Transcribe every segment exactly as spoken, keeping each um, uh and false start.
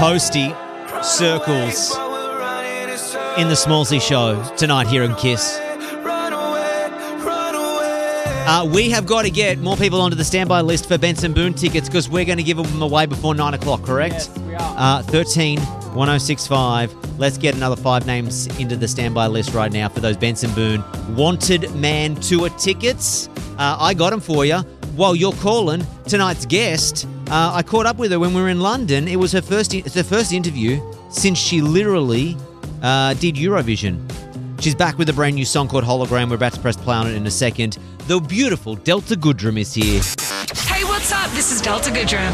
Posty, Circles, in the Smallsy Show tonight here in Kiss. Uh, we have got to get more people onto the standby list for Benson Boone tickets because we're going to give them away before nine o'clock, correct? Yes, we are. Uh, thirteen one oh six five. Let's get another five names into the standby list right now for those Benson Boone Wanted Man Tour tickets. Uh, I got them for you. While you're calling, tonight's guest, uh, I caught up with her when we were in London. It was her first, it's her first interview since she literally uh, did Eurovision. She's back with a brand new song called Hologram. We're about to press play on it in a second. The beautiful Delta Goodrem is here. Hey, what's up? This is Delta Goodrem.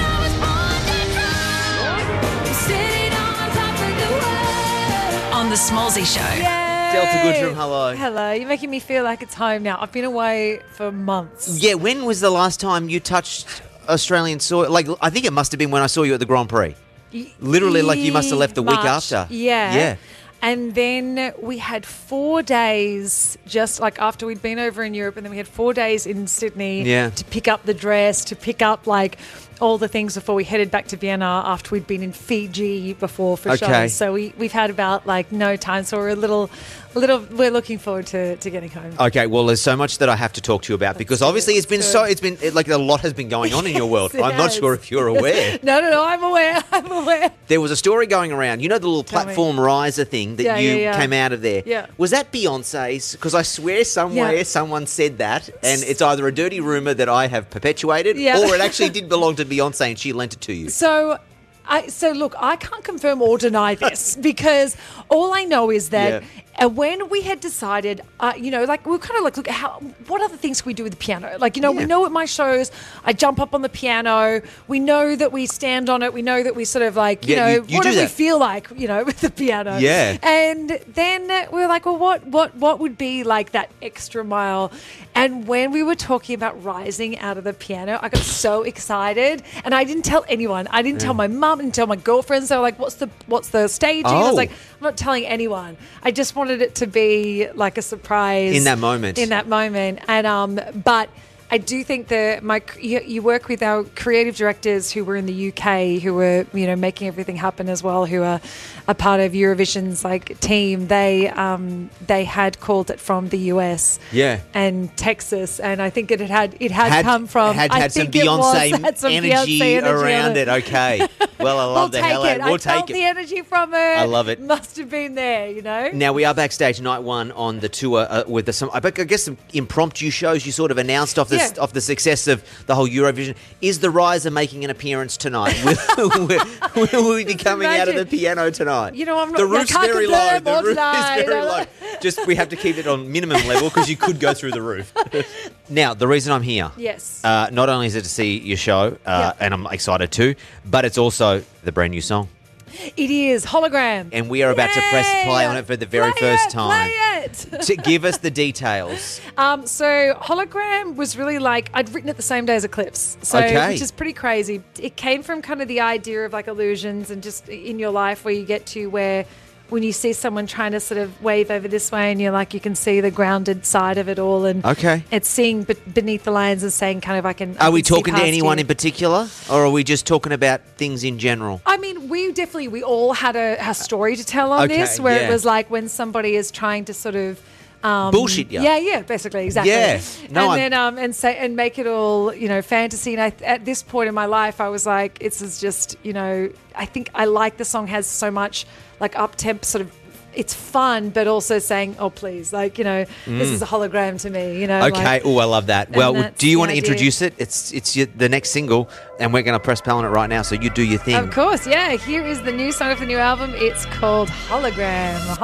On the Smallsy Show. Yay! Delta Goodrem, hello. Hello. You're making me feel like it's home now. I've been away for months. Yeah, when was the last time you touched Australian soil? Like, I think it must have been when I saw you at the Grand Prix. Literally, like you must have left the week March. after. Yeah. Yeah. And then we had four days just like after we'd been over in Europe, and then we had four days in Sydney Yeah. to pick up the dress, to pick up like all the things before we headed back to Vienna after we'd been in Fiji before for Okay. shows. So we, we've had about like no time. So we're a little, a little, we're looking forward to, to getting home. Okay, well, there's so much that I have to talk to you about because obviously it's been Let's do so, it. it's been, it, like a lot has been going on in your world. Yes, it I'm not has. sure if you're aware. No, no, no, I'm aware. I'm aware. There was a story going around. You know the little Tell me. platform riser thing that Yeah, you yeah, yeah. came out of there? Yeah. Was that Beyonce's? Because I swear somewhere Yeah. someone said that, and it's either a dirty rumour that I have perpetuated Yeah. or it actually did belong to Beyonce and she lent it to you. So, I so look, I can't confirm or deny this because all I know is that uh, when we had decided, uh, you know, like we were kind of like, look, how, what other things can we do with the piano? Like, you know, Yeah. we know at my shows, I jump up on the piano. We know that we stand on it. We know that we sort of like, you Yeah, know, you- you what do do we that. feel like, you know, with the piano? Yeah. And then we were like, well, what, what, what would be like that extra mile? And when we were talking about rising out of the piano, I got so excited, and I didn't tell anyone. I didn't tell my mum, didn't tell my girlfriends. They were like, "What's the what's the staging?" I Oh. was like, "I'm not telling anyone." I just wanted it to be like a surprise In that moment. In that moment, and um, but. I do think that my you, you work with our creative directors who were in the U K, who were you know making everything happen as well, who are a part of Eurovision's like team. They um they had called it from the U S, Yeah. and Texas, and I think it had it had, Had, come from had, I had some think it was- Beyonce, had some energy, Beyonce energy on around it. Okay. Well, I love We'll the take hell out it. of it. We'll I felt take the it. energy from her. I love it. Must have been there, you know. Now, we are backstage night one on the tour uh, with the, some, I bet- I guess, some impromptu shows you sort of announced off the, Yeah. off the success of the whole Eurovision. Is the Riser making an appearance tonight? will, will, will we be coming out of the imagine. piano tonight? You know, I'm not- The I roof's can't very low. confirm The or roof deny, is very you know. low. Just, we have to keep it on minimum level because you could go through the roof. Now, the reason I'm here, Yes. uh, not only is it to see your show, uh, Yeah. and I'm excited too, but it's also the brand new song. It is Hologram. And we are about to press Yay! play on it for the very Play first it, time. Play it. To give us the details. Um, so Hologram was really like I'd written it the same day as Eclipse, so Okay. which is pretty crazy. It came from kind of the idea of like illusions and just in your life where you get to where when you see someone trying to sort of wave over this way and you're like you can see the grounded side of it all, and Okay. it's seeing be- beneath the lines and saying kind of I can. I Are we can see talking to past anyone you. in particular, or are we just talking about things in general? I mean, we definitely, we all had a, a story to tell on Okay, this, where yeah. it was like when somebody is trying to sort of um, Bullshit you. Yeah, yeah, basically, exactly. Yeah. No, and I'm- then um, and say and make it all you know fantasy. And I, at this point in my life, I was like, it's is just you know, I think I like the song has so much like up temp sort of. It's fun, but also saying, "Oh, please!" Like you know, this is a hologram to me. You know. Mm. Okay. Like, Oh, I love that. and Well, that's do you the want to idea. introduce it? It's it's your, the next single, and we're going to press play on it right now. So you do your thing. of course, yeah. Here is the new song of the new album. It's called Hologram.